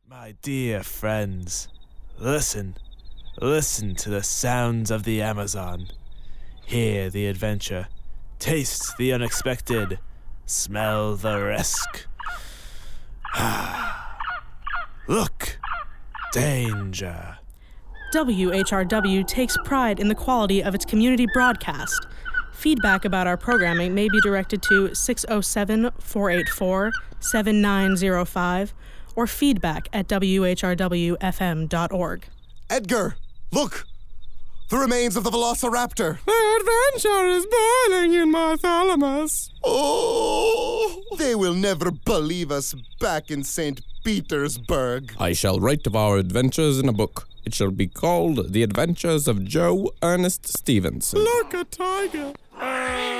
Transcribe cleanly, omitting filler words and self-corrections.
My dear friends, listen to the sounds of the Amazon. Hear the adventure, taste the unexpected, smell the risk. Look, danger. WHRW takes pride in the quality of its community broadcast. Feedback about our programming may be directed to 607-484-7905 or feedback at whrwfm.org. Edgar, look! The remains of the Velociraptor! The adventure is boiling in my thalamus. Oh! They will never believe us back in St. Petersburg. I shall write of our adventures in a book. It shall be called The Adventures of Joe Ernest Stevenson. Look, a tiger.